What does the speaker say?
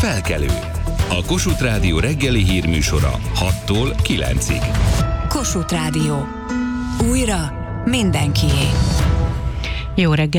Felkelő. A Kossuth Rádió reggeli hírműsora 6-tól 9-ig. Kossuth Rádió. Újra mindenkié. Jó reggelt!